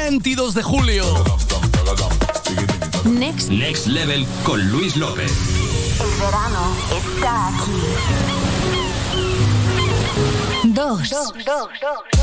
22 de julio. Next Level con Luis López. El verano está aquí. 2.